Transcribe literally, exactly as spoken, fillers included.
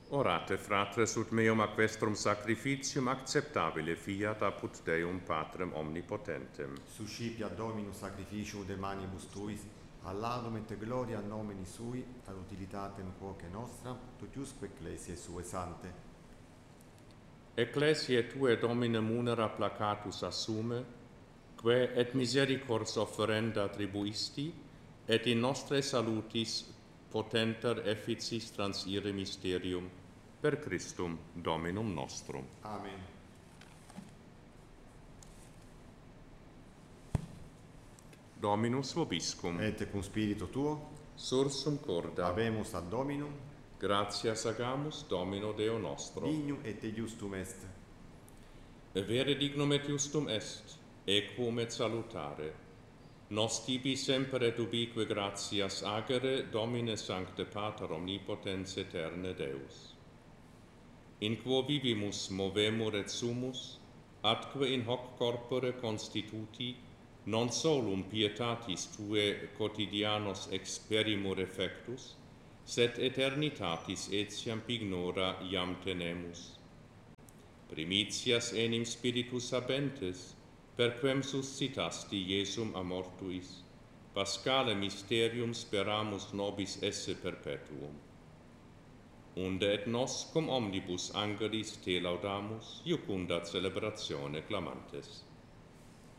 Orate, fratres, ut meum ac vestrum sacrificium acceptabile fiat apud Deum Patrem omnipotentem. Suscipia Dominus sacrificium de manibus tuis, all'adum et gloria nomini sui, ad utilitatem quoque nostra, totiusque ecclesiae sue sante. Ecclesiae Tue, Domine, munera placatus assume, que et misericors offerenda tribuisti, et in nostre salutis potenter efficis transire mysterium, per Christum Dominum nostrum. Amen. Dominus vobiscum. Et cum spiritu tuo, Sursum corda. habemus ad Dominum, Gratias agamus Domino Deo nostro. dignum et justum est. Vere dignum et justum est, equum et salutare. Nos tibi semper et ubique gratias agere, Domine Sancte Pater omnipotens aeterne Deus. In quo vivimus movemur et sumus, atque in hoc corpore constituti, non solum pietatis Tue quotidianos experimur effectus, sed eternitatis etiam ignora iam tenemus. Primitias enim spiritus habentes, perquem suscitasti Iesum a mortuis, Paschale mysterium speramus nobis esse perpetuum. Unde et nos cum omnibus angelis Te laudamus, iucunda celebratione clamantes.